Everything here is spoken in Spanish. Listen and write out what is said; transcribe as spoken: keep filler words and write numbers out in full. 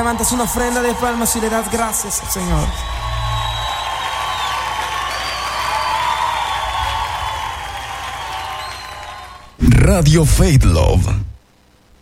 levantas una ofrenda de palmas y le das gracias al Señor. Radio Faith Love.